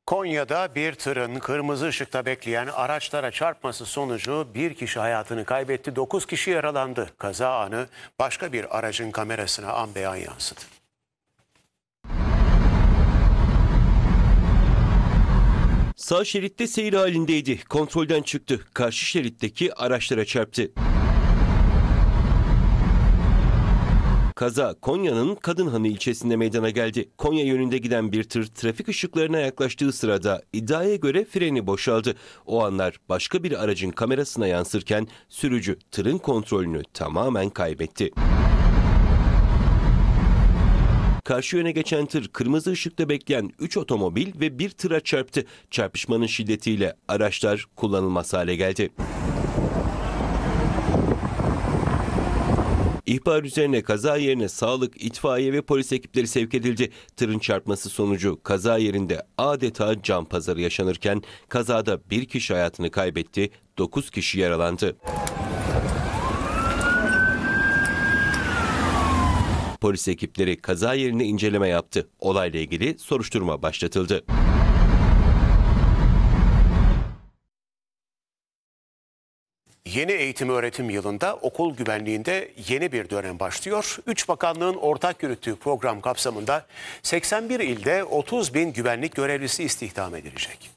Konya'da bir tırın kırmızı ışıkta bekleyen araçlara çarpması sonucu bir kişi hayatını kaybetti, 9 kişi yaralandı. Kaza anı başka bir aracın kamerasına an beyan yansıdı. Sağ şeritte seyir halindeydi. Kontrolden çıktı. Karşı şeritteki araçlara çarptı. Kaza Konya'nın Kadınhanı ilçesinde meydana geldi. Konya yönünde giden bir tır trafik ışıklarına yaklaştığı sırada iddiaya göre freni boşaldı. O anlar başka bir aracın kamerasına yansırken sürücü tırın kontrolünü tamamen kaybetti. Karşı yöne geçen tır kırmızı ışıkta bekleyen 3 otomobil ve bir tıra çarptı. Çarpışmanın şiddetiyle araçlar kullanılmaz hale geldi. İhbar üzerine kaza yerine sağlık, itfaiye ve polis ekipleri sevk edildi. Tırın çarpması sonucu kaza yerinde adeta can pazarı yaşanırken kazada bir kişi hayatını kaybetti, 9 kişi yaralandı. Polis ekipleri kaza yerine inceleme yaptı. Olayla ilgili soruşturma başlatıldı. Yeni eğitim öğretim yılında okul güvenliğinde yeni bir dönem başlıyor. 3 bakanlığın ortak yürüttüğü program kapsamında 81 ilde 30 bin güvenlik görevlisi istihdam edilecek.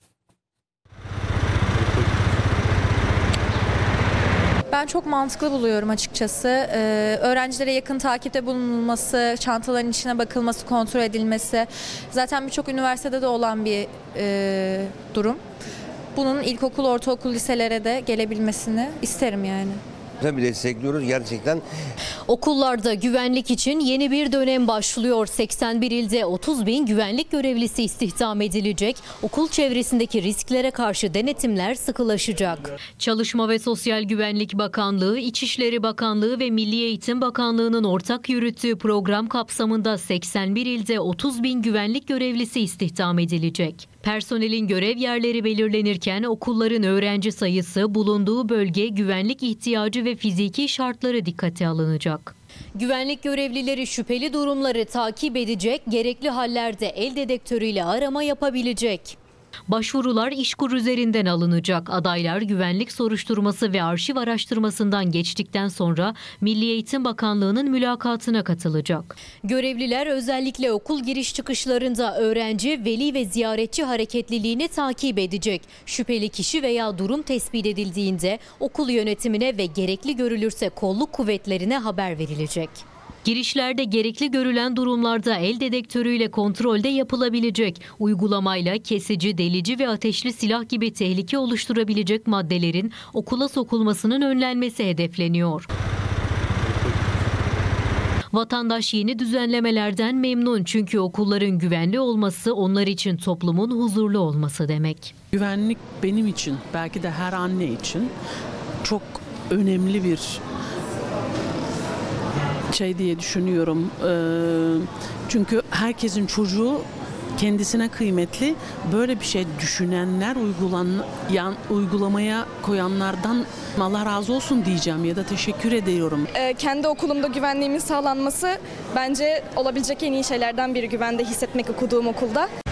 Ben çok mantıklı buluyorum açıkçası. Öğrencilere yakın takipte bulunulması, çantaların içine bakılması, kontrol edilmesi zaten birçok üniversitede de olan bir durum. Bunun ilkokul, ortaokul, liselere de gelebilmesini isterim yani. Tabii destekliyoruz gerçekten. Okullarda güvenlik için yeni bir dönem başlıyor. 81 ilde 30 bin güvenlik görevlisi istihdam edilecek. Okul çevresindeki risklere karşı denetimler sıkılaşacak. Çalışma ve Sosyal Güvenlik Bakanlığı, İçişleri Bakanlığı ve Milli Eğitim Bakanlığı'nın ortak yürüttüğü program kapsamında 81 ilde 30 bin güvenlik görevlisi istihdam edilecek. Personelin görev yerleri belirlenirken okulların öğrenci sayısı, bulunduğu bölge, güvenlik ihtiyacı ve fiziki şartları dikkate alınacak. Güvenlik görevlileri şüpheli durumları takip edecek, gerekli hallerde el dedektörüyle arama yapabilecek. Başvurular İşkur üzerinden alınacak. Adaylar güvenlik soruşturması ve arşiv araştırmasından geçtikten sonra Milli Eğitim Bakanlığı'nın mülakatına katılacak. Görevliler özellikle okul giriş çıkışlarında öğrenci, veli ve ziyaretçi hareketliliğini takip edecek. Şüpheli kişi veya durum tespit edildiğinde okul yönetimine ve gerekli görülürse kolluk kuvvetlerine haber verilecek. Girişlerde gerekli görülen durumlarda el dedektörüyle kontrolde yapılabilecek. Uygulamayla kesici, delici ve ateşli silah gibi tehlike oluşturabilecek maddelerin okula sokulmasının önlenmesi hedefleniyor. Vatandaş yeni düzenlemelerden memnun çünkü okulların güvenli olması onlar için toplumun huzurlu olması demek. Güvenlik benim için, belki de her anne için çok önemli bir diye düşünüyorum. Çünkü herkesin çocuğu kendisine kıymetli. Böyle bir şey düşünenler, uygulamaya koyanlardan Allah razı olsun diyeceğim ya da teşekkür ediyorum. Kendi okulumda güvenliğimin sağlanması bence olabilecek en iyi şeylerden biri, güvende hissetmek okuduğum okulda.